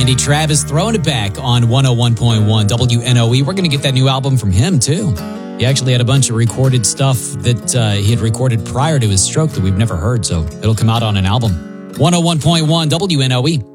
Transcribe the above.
Randy Travis throwing it back on 101.1 WNOE. We're going to get that new album from him, too. He actually had a bunch of recorded stuff that he had recorded prior to his stroke that we've never heard, so it'll come out on an album. 101.1 WNOE.